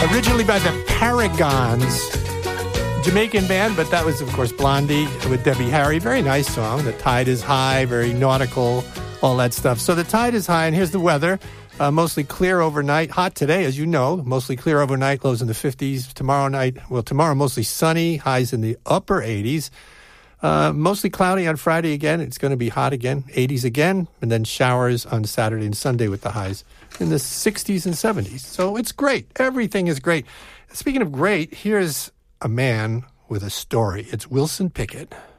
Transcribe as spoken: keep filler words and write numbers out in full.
Originally by the Paragons, Jamaican band, but that was, of course, Blondie with Debbie Harry. Very nice song. The tide is high, very nautical, all that stuff. So the tide is high, and here's the weather. Uh, mostly clear overnight. Hot today, as you know. Mostly clear overnight, lows in the fifties. Tomorrow night, well, tomorrow mostly sunny, highs in the upper eighties. Uh, mostly cloudy on Friday again. It's going to be hot again, eighties again, and then showers on Saturday and Sunday with the highs in the sixties and seventies. So it's great. Everything is great. Speaking of great, here's a man with a story. It's Wilson Pickett.